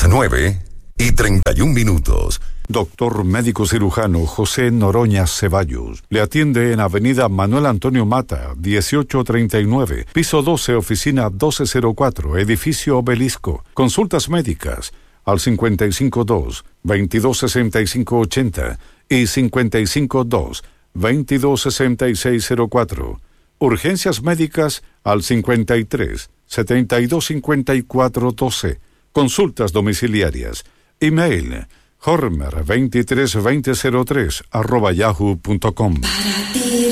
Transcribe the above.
9:31. Doctor médico cirujano José Noroña Ceballos le atiende en Avenida Manuel Antonio Mata, 1839, piso 12, oficina 1204, edificio Obelisco. Consultas médicas al 552-226580 y 552-226604. Urgencias médicas al 53-725412. Consultas domiciliarias. Email hormer232003 @yahoo.com.